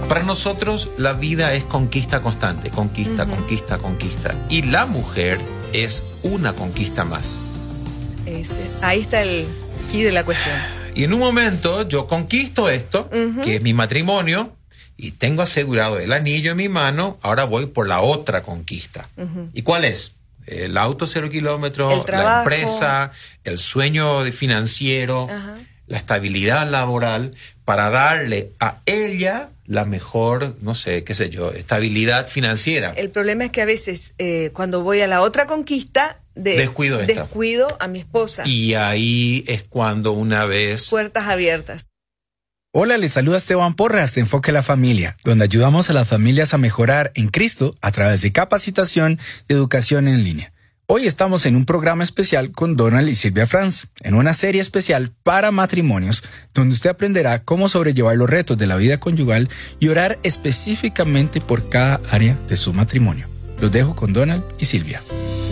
Para nosotros la vida es conquista constante, conquista, conquista, conquista. Y la mujer es una conquista más. Ahí está el key de la cuestión. Y en un momento yo conquisto esto, que es mi matrimonio, y tengo asegurado el anillo en mi mano, ahora voy por la otra conquista. ¿Y cuál es? El auto 0 kilómetros, la empresa, el sueño financiero, la estabilidad laboral, para darle a ella la mejor, no sé, qué sé yo, estabilidad financiera. El problema es que a veces cuando voy a la otra conquista, descuido a mi esposa. Y ahí es cuando una vez... Puertas abiertas. Hola, les saluda Esteban Porras de Enfoque a la Familia, donde ayudamos a las familias a mejorar en Cristo a través de capacitación y educación en línea. Hoy estamos en un programa especial con Donald y Silvia Franz, en una serie especial para matrimonios, donde usted aprenderá cómo sobrellevar los retos de la vida conyugal y orar específicamente por cada área de su matrimonio. Los dejo con Donald y Silvia.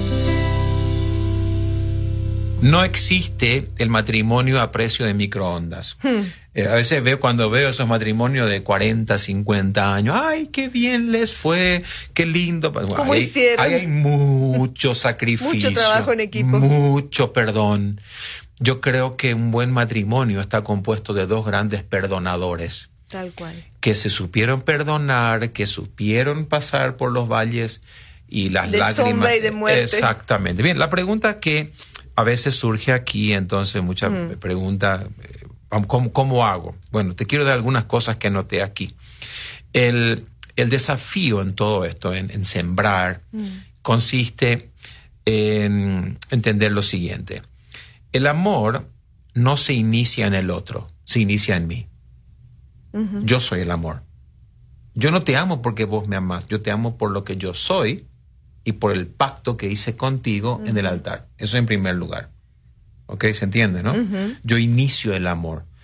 No existe el matrimonio a precio de microondas. A veces cuando veo esos matrimonios de 40, 50 años, ¡ay, qué bien les fue! ¡Qué lindo! ¿Cómo hicieron? Hay mucho sacrificio. Mucho trabajo en equipo. Mucho perdón. Yo creo que un buen matrimonio está compuesto de dos grandes perdonadores. Tal cual. Que se supieron perdonar, que supieron pasar por los valles y las lágrimas. De sombra y de muerte. Exactamente. Bien, la pregunta que a veces surge aquí, entonces muchas preguntas, ¿cómo hago? Bueno, te quiero dar algunas cosas que anoté aquí. El desafío en todo esto, en sembrar, consiste en entender lo siguiente. El amor no se inicia en el otro, se inicia en mí. Yo soy el amor. Yo no te amo porque vos me amás, yo te amo por lo que yo soy y por el pacto que hice contigo en el altar. Eso en primer lugar. ¿Ok? ¿Se entiende, no? Yo inicio el amor.